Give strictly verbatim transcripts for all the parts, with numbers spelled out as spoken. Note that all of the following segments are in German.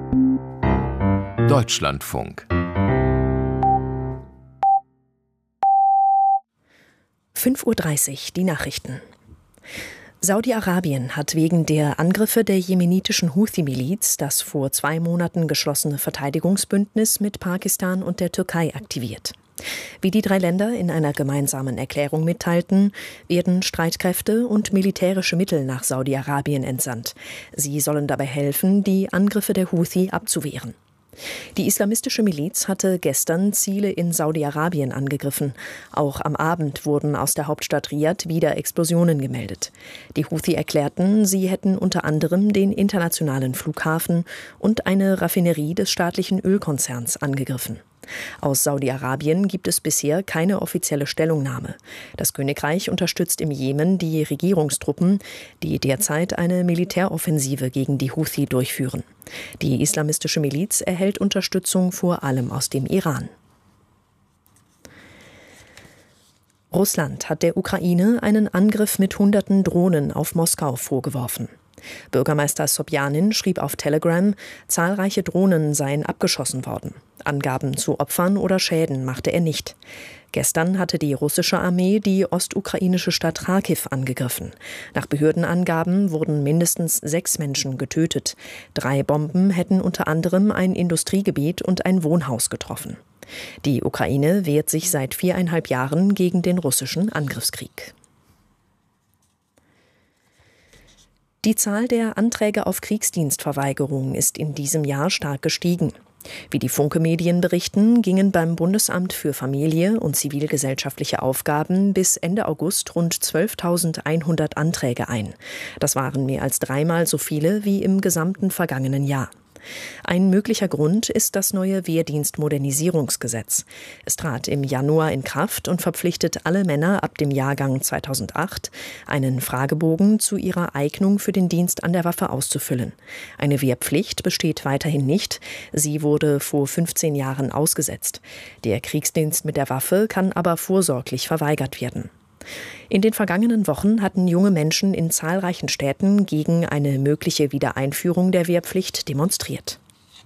Deutschlandfunk. fünf Uhr dreißig, die Nachrichten. Saudi-Arabien hat wegen der Angriffe der jemenitischen Houthi-Miliz das vor zwei Monaten geschlossene Verteidigungsbündnis mit Pakistan und der Türkei aktiviert. Wie die drei Länder in einer gemeinsamen Erklärung mitteilten, werden Streitkräfte und militärische Mittel nach Saudi-Arabien entsandt. Sie sollen dabei helfen, die Angriffe der Houthi abzuwehren. Die islamistische Miliz hatte gestern Ziele in Saudi-Arabien angegriffen. Auch am Abend wurden aus der Hauptstadt Riad wieder Explosionen gemeldet. Die Houthi erklärten, sie hätten unter anderem den internationalen Flughafen und eine Raffinerie des staatlichen Ölkonzerns angegriffen. Aus Saudi-Arabien gibt es bisher keine offizielle Stellungnahme. Das Königreich unterstützt im Jemen die Regierungstruppen, die derzeit eine Militäroffensive gegen die Houthi durchführen. Die islamistische Miliz erhält Unterstützung vor allem aus dem Iran. Russland hat der Ukraine einen Angriff mit hunderten Drohnen auf Moskau vorgeworfen. Bürgermeister Sobjanin schrieb auf Telegram, zahlreiche Drohnen seien abgeschossen worden. Angaben zu Opfern oder Schäden machte er nicht. Gestern hatte die russische Armee die ostukrainische Stadt Charkiw angegriffen. Nach Behördenangaben wurden mindestens sechs Menschen getötet. Drei Bomben hätten unter anderem ein Industriegebiet und ein Wohnhaus getroffen. Die Ukraine wehrt sich seit viereinhalb Jahren gegen den russischen Angriffskrieg. Die Zahl der Anträge auf Kriegsdienstverweigerung ist in diesem Jahr stark gestiegen. Wie die Funke-Medien berichten, gingen beim Bundesamt für Familie und zivilgesellschaftliche Aufgaben bis Ende August rund zwölftausendeinhundert Anträge ein. Das waren mehr als dreimal so viele wie im gesamten vergangenen Jahr. Ein möglicher Grund ist das neue Wehrdienstmodernisierungsgesetz. Es trat im Januar in Kraft und verpflichtet alle Männer ab dem Jahrgang zweitausendacht, einen Fragebogen zu ihrer Eignung für den Dienst an der Waffe auszufüllen. Eine Wehrpflicht besteht weiterhin nicht. Sie wurde vor fünfzehn Jahren ausgesetzt. Der Kriegsdienst mit der Waffe kann aber vorsorglich verweigert werden. In den vergangenen Wochen hatten junge Menschen in zahlreichen Städten gegen eine mögliche Wiedereinführung der Wehrpflicht demonstriert.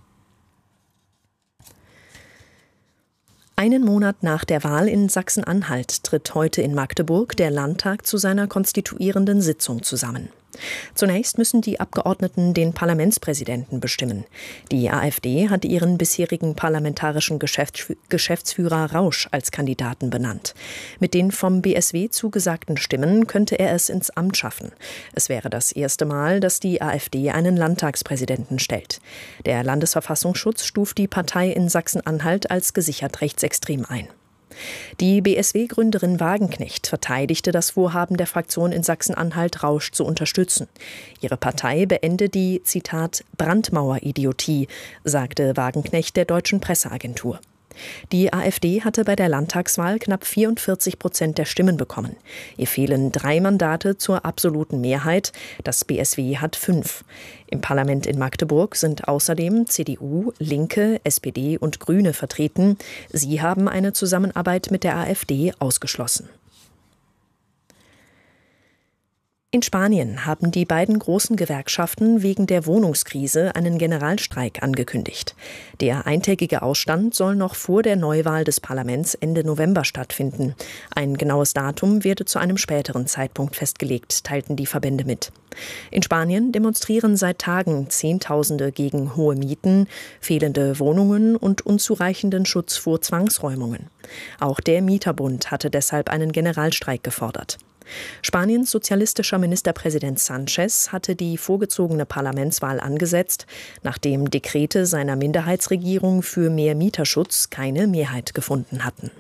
Einen Monat nach der Wahl in Sachsen-Anhalt tritt heute in Magdeburg der Landtag zu seiner konstituierenden Sitzung zusammen. Zunächst müssen die Abgeordneten den Parlamentspräsidenten bestimmen. Die AfD hat ihren bisherigen parlamentarischen Geschäftsführer Rausch als Kandidaten benannt. Mit den vom B S W zugesagten Stimmen könnte er es ins Amt schaffen. Es wäre das erste Mal, dass die AfD einen Landtagspräsidenten stellt. Der Landesverfassungsschutz stuft die Partei in Sachsen-Anhalt als gesichert rechtsextrem ein. Die B S W-Gründerin Wagenknecht verteidigte das Vorhaben der Fraktion in Sachsen-Anhalt, Rausch zu unterstützen. Ihre Partei beende die, Zitat, Brandmauer-Idiotie, sagte Wagenknecht der Deutschen Presseagentur. Die AfD hatte bei der Landtagswahl knapp vierundvierzig Prozent der Stimmen bekommen. Ihr fehlen drei Mandate zur absoluten Mehrheit. Das B S W hat fünf. Im Parlament in Magdeburg sind außerdem C D U, Linke, S P D und Grüne vertreten. Sie haben eine Zusammenarbeit mit der AfD ausgeschlossen. In Spanien haben die beiden großen Gewerkschaften wegen der Wohnungskrise einen Generalstreik angekündigt. Der eintägige Ausstand soll noch vor der Neuwahl des Parlaments Ende November stattfinden. Ein genaues Datum werde zu einem späteren Zeitpunkt festgelegt, teilten die Verbände mit. In Spanien demonstrieren seit Tagen Zehntausende gegen hohe Mieten, fehlende Wohnungen und unzureichenden Schutz vor Zwangsräumungen. Auch der Mieterbund hatte deshalb einen Generalstreik gefordert. Spaniens sozialistischer Ministerpräsident Sánchez hatte die vorgezogene Parlamentswahl angesetzt, nachdem Dekrete seiner Minderheitsregierung für mehr Mieterschutz keine Mehrheit gefunden hatten.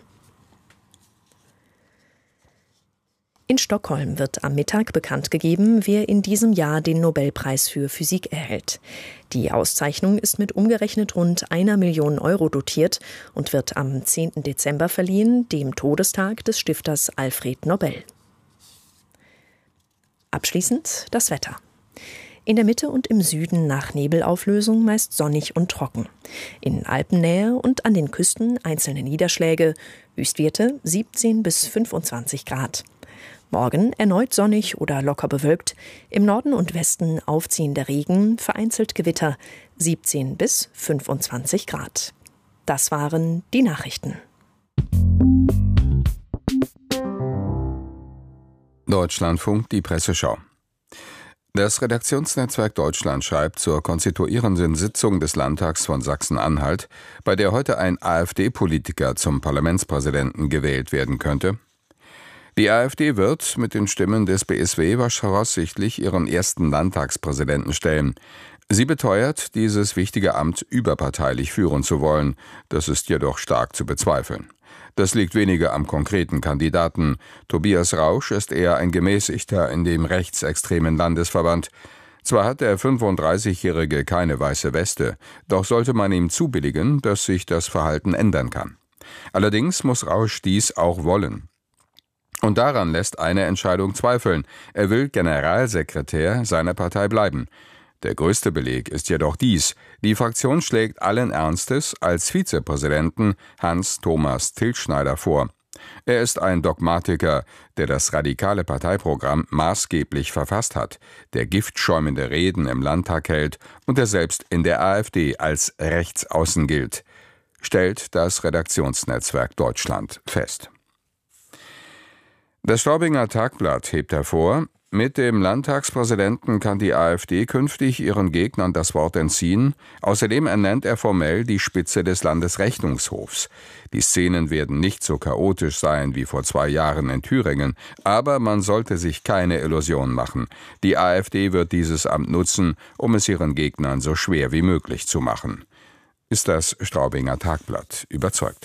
In Stockholm wird am Mittag bekannt gegeben, wer in diesem Jahr den Nobelpreis für Physik erhält. Die Auszeichnung ist mit umgerechnet rund einer Million Euro dotiert und wird am zehnten Dezember verliehen, dem Todestag des Stifters Alfred Nobel. Abschließend das Wetter. In der Mitte und im Süden nach Nebelauflösung meist sonnig und trocken. In Alpennähe und an den Küsten einzelne Niederschläge, Höchstwerte siebzehn bis fünfundzwanzig Grad. Morgen erneut sonnig oder locker bewölkt. Im Norden und Westen aufziehender Regen, vereinzelt Gewitter, siebzehn bis fünfundzwanzig Grad. Das waren die Nachrichten. Deutschlandfunk, die Presseschau. Das Redaktionsnetzwerk Deutschland schreibt zur konstituierenden Sitzung des Landtags von Sachsen-Anhalt, bei der heute ein AfD-Politiker zum Parlamentspräsidenten gewählt werden könnte. Die AfD wird mit den Stimmen des B S W voraussichtlich ihren ersten Landtagspräsidenten stellen. Sie beteuert, dieses wichtige Amt überparteilich führen zu wollen. Das ist jedoch stark zu bezweifeln. Das liegt weniger am konkreten Kandidaten. Tobias Rausch ist eher ein Gemäßigter in dem rechtsextremen Landesverband. Zwar hat der fünfunddreißigjährige keine weiße Weste, doch sollte man ihm zubilligen, dass sich das Verhalten ändern kann. Allerdings muss Rausch dies auch wollen. Und daran lässt eine Entscheidung zweifeln. Er will Generalsekretär seiner Partei bleiben. Der größte Beleg ist jedoch dies: Die Fraktion schlägt allen Ernstes als Vizepräsidenten Hans-Thomas Tilschneider vor. Er ist ein Dogmatiker, der das radikale Parteiprogramm maßgeblich verfasst hat, der giftschäumende Reden im Landtag hält und der selbst in der AfD als rechtsaußen gilt, stellt das Redaktionsnetzwerk Deutschland fest. Das Staubinger Tagblatt hebt hervor: Mit dem Landtagspräsidenten kann die AfD künftig ihren Gegnern das Wort entziehen. Außerdem ernennt er formell die Spitze des Landesrechnungshofs. Die Szenen werden nicht so chaotisch sein wie vor zwei Jahren in Thüringen, aber man sollte sich keine Illusion machen. Die AfD wird dieses Amt nutzen, um es ihren Gegnern so schwer wie möglich zu machen. Ist das Staubinger Tagblatt überzeugt.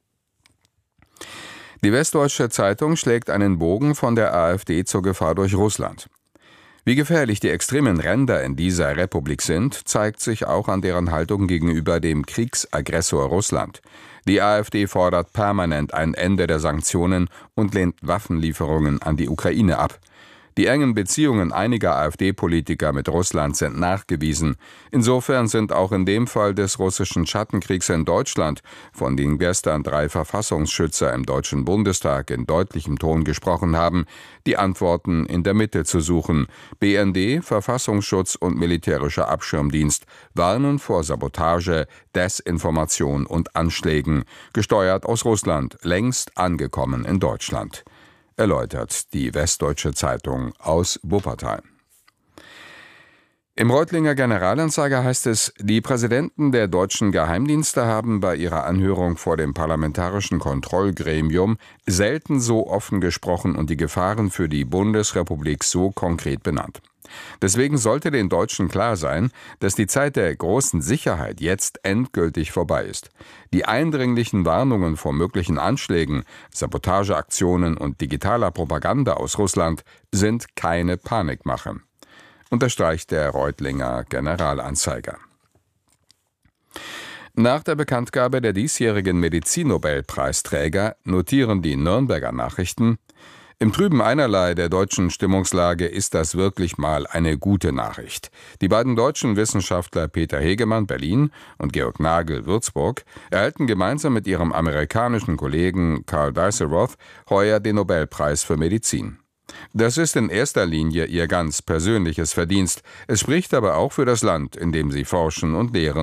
Die Westdeutsche Zeitung schlägt einen Bogen von der AfD zur Gefahr durch Russland. Wie gefährlich die extremen Ränder in dieser Republik sind, zeigt sich auch an deren Haltung gegenüber dem Kriegsaggressor Russland. Die AfD fordert permanent ein Ende der Sanktionen und lehnt Waffenlieferungen an die Ukraine ab. Die engen Beziehungen einiger AfD-Politiker mit Russland sind nachgewiesen. Insofern sind auch in dem Fall des russischen Schattenkriegs in Deutschland, von dem gestern drei Verfassungsschützer im Deutschen Bundestag in deutlichem Ton gesprochen haben, die Antworten in der Mitte zu suchen. B N D, Verfassungsschutz und militärischer Abschirmdienst warnen vor Sabotage, Desinformation und Anschlägen, gesteuert aus Russland, längst angekommen in Deutschland. Erläutert die Westdeutsche Zeitung aus Wuppertal. Im Reutlinger Generalanzeiger heißt es, die Präsidenten der deutschen Geheimdienste haben bei ihrer Anhörung vor dem Parlamentarischen Kontrollgremium selten so offen gesprochen und die Gefahren für die Bundesrepublik so konkret benannt. Deswegen sollte den Deutschen klar sein, dass die Zeit der großen Sicherheit jetzt endgültig vorbei ist. Die eindringlichen Warnungen vor möglichen Anschlägen, Sabotageaktionen und digitaler Propaganda aus Russland sind keine Panikmache, unterstreicht der Reutlinger Generalanzeiger. Nach der Bekanntgabe der diesjährigen Medizinnobelpreisträger notieren die Nürnberger Nachrichten: Im Trüben einerlei der deutschen Stimmungslage ist das wirklich mal eine gute Nachricht. Die beiden deutschen Wissenschaftler Peter Hegemann, Berlin, und Georg Nagel, Würzburg, erhalten gemeinsam mit ihrem amerikanischen Kollegen Karl Dijsselroth heuer den Nobelpreis für Medizin. Das ist in erster Linie ihr ganz persönliches Verdienst. Es spricht aber auch für das Land, in dem sie forschen und lehren.